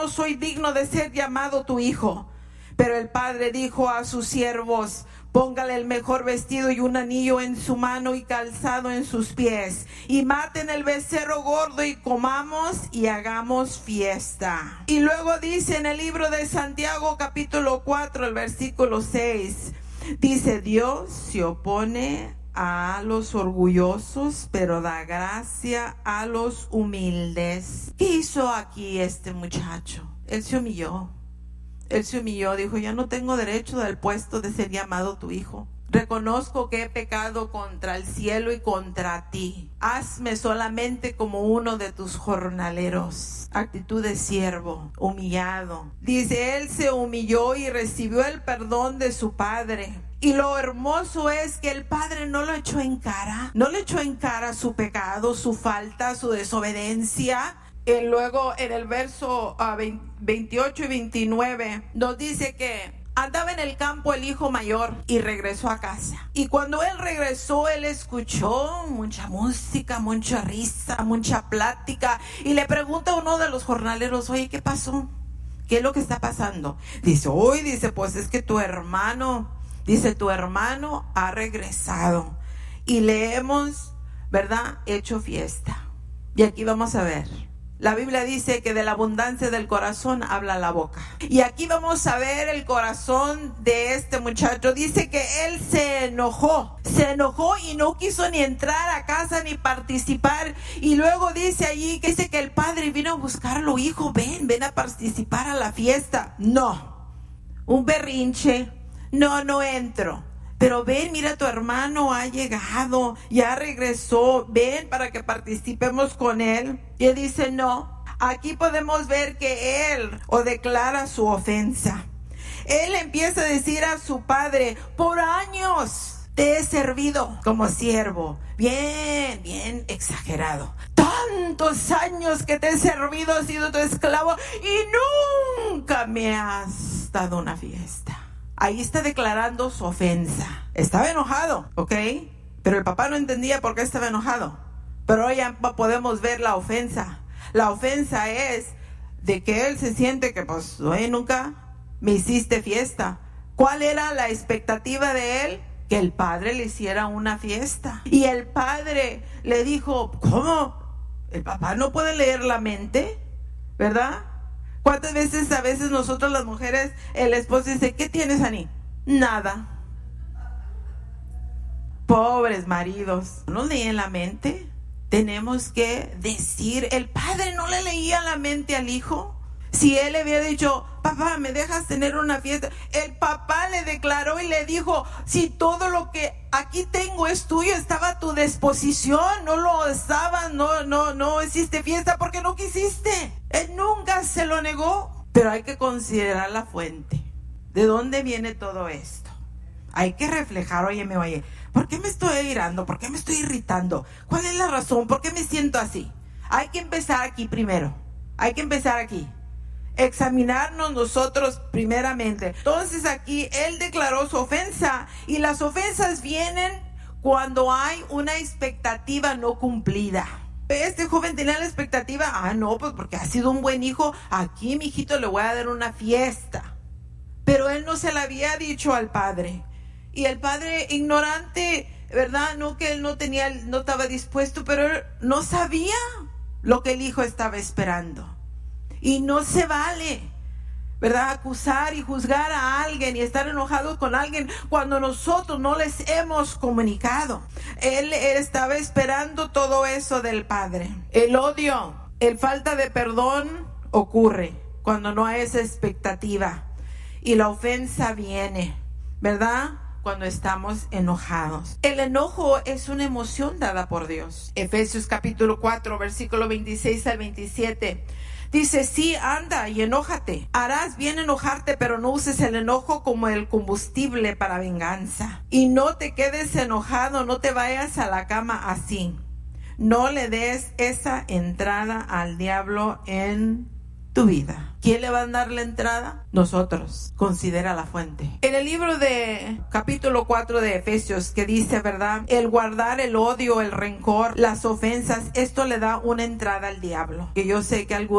no soy digno de ser llamado tu hijo. Pero el padre dijo a sus siervos: póngale el mejor vestido y un anillo en su mano y calzado en sus pies, y maten el becerro gordo y comamos y hagamos fiesta. Y luego dice en el libro de Santiago capítulo 4, el versículo 6, dice: Dios se opone a los orgullosos, pero da gracia a los humildes. ¿Qué hizo aquí este muchacho? Él se humilló. Él se humilló, dijo: ya no tengo derecho del puesto de ser llamado tu hijo. Reconozco que he pecado contra el cielo y contra ti. Hazme solamente como uno de tus jornaleros. Actitud de siervo, humillado. Dice, él se humilló y recibió el perdón de su padre. Y lo hermoso es que el padre no lo echó en cara. No le echó en cara su pecado, su falta, su desobediencia. Luego en el verso 28 y 29 nos dice que andaba en el campo el hijo mayor y regresó a casa. Y cuando él regresó, él escuchó mucha música, mucha risa, mucha plática. Y le pregunta a uno de los jornaleros: oye, ¿qué pasó? ¿Qué es lo que está pasando? Dice, pues es que tu hermano ha regresado y le hemos, ¿verdad?, hecho fiesta. Y aquí vamos a ver. La Biblia dice que de la abundancia del corazón habla la boca. Y aquí vamos a ver el corazón de este muchacho. Dice que él se enojó y no quiso ni entrar a casa ni participar. Y luego dice allí que el padre vino a buscarlo: hijo, ven a participar a la fiesta. No, un berrinche. No entro. Pero ven, mira, tu hermano ha llegado, ya regresó, ven para que participemos con él. Y él dice no. Aquí podemos ver que él declara su ofensa. Él empieza a decir a su padre: por años te he servido como siervo. Bien exagerado. Tantos años que te he servido, he sido tu esclavo y nunca me has dado una fiesta. Ahí está declarando su ofensa. Estaba enojado, ¿ok? Pero el papá no entendía por qué estaba enojado. Pero hoy ya podemos ver la ofensa. La ofensa es de que él se siente que, pues, nunca me hiciste fiesta. ¿Cuál era la expectativa de él? Que el padre le hiciera una fiesta. Y el padre le dijo: ¿cómo? ¿El papá no puede leer la mente? ¿Verdad? ¿Cuántas veces a veces nosotros las mujeres, el esposo dice: ¿qué tienes, Ani? Nada. Pobres maridos, ¿no leen la mente? Tenemos que decir, el padre no le leía la mente al hijo. Si él le había dicho: papá, ¿me dejas tener una fiesta? El papá le declaró y le dijo: si todo lo que aquí tengo es tuyo, estaba a tu disposición, no lo estaba, no hiciste fiesta porque no quisiste. Él nunca se lo negó. Pero hay que considerar la fuente. ¿De dónde viene todo esto? Hay que reflejar: oye, ¿por qué me estoy irando? ¿Por qué me estoy irritando? ¿Cuál es la razón? ¿Por qué me siento así? Hay que empezar aquí primero. Hay que empezar aquí. Examinarnos nosotros primeramente. Entonces aquí él declaró su ofensa, y las ofensas vienen cuando hay una expectativa no cumplida. Este joven tenía la expectativa: no, pues porque ha sido un buen hijo, aquí mi hijito le voy a dar una fiesta. Pero él no se la había dicho al padre, y el padre, ignorante, ¿verdad? No, que él no estaba dispuesto, pero él no sabía lo que el hijo estaba esperando. Y no se vale, ¿verdad?, acusar y juzgar a alguien y estar enojados con alguien cuando nosotros no les hemos comunicado. Él estaba esperando todo eso del padre. El odio, el falta de perdón ocurre cuando no hay esa expectativa. Y la ofensa viene, ¿verdad?, cuando estamos enojados. El enojo es una emoción dada por Dios. Efesios capítulo 4, versículo 26 al 27. Dice: sí, anda y enójate. Harás bien enojarte, pero no uses el enojo como el combustible para venganza. Y no te quedes enojado, no te vayas a la cama así. No le des esa entrada al diablo en tu vida. ¿Quién le va a dar la entrada? Nosotros. Considera la fuente. En el libro de capítulo 4 de Efesios, que dice, ¿verdad?, el guardar el odio, el rencor, las ofensas, esto le da una entrada al diablo. Que yo sé que algunos